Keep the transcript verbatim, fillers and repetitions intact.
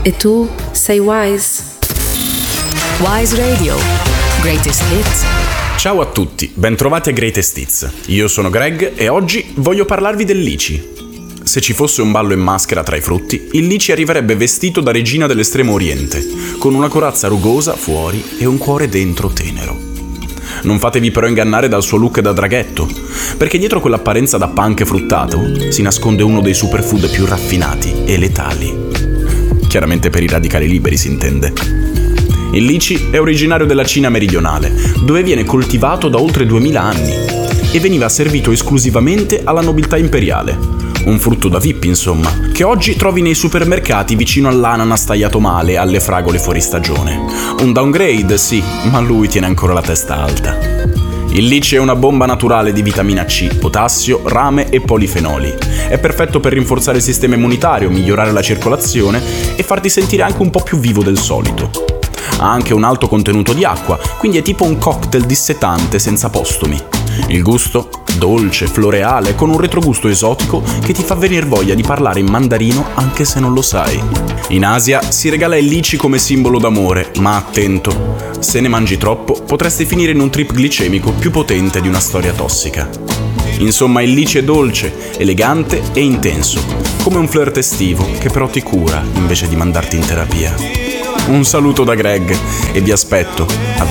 E tu sei Wise? Wise Radio, Greatest Hits. Ciao a tutti, bentrovati a Greatest Hits. Io sono Greg e oggi voglio parlarvi del lici. Se ci fosse un ballo in maschera tra i frutti, il lici arriverebbe vestito da regina dell'estremo oriente, con una corazza rugosa fuori e un cuore dentro tenero. Non fatevi però ingannare dal suo look da draghetto, perché dietro quell'apparenza da punk fruttato si nasconde uno dei superfood più raffinati e letali. Chiaramente per i radicali liberi si intende. Il lici è originario della Cina meridionale, dove viene coltivato da oltre duemila anni e veniva servito esclusivamente alla nobiltà imperiale. Un frutto da V I P, insomma, che oggi trovi nei supermercati vicino all'ananas tagliato male e alle fragole fuori stagione. Un downgrade, sì, ma lui tiene ancora la testa alta. Il lici è una bomba naturale di vitamina C, potassio, rame e polifenoli. È perfetto per rinforzare il sistema immunitario, migliorare la circolazione e farti sentire anche un po' più vivo del solito. Ha anche un alto contenuto di acqua, quindi è tipo un cocktail dissetante senza postumi. Il gusto? Dolce, floreale, con un retrogusto esotico che ti fa venire voglia di parlare in mandarino anche se non lo sai. In Asia si regala il lici come simbolo d'amore, ma attento, se ne mangi troppo potresti finire in un trip glicemico più potente di una storia tossica. Insomma, il lici è dolce, elegante e intenso, come un flirt estivo che però ti cura invece di mandarti in terapia. Un saluto da Greg e vi aspetto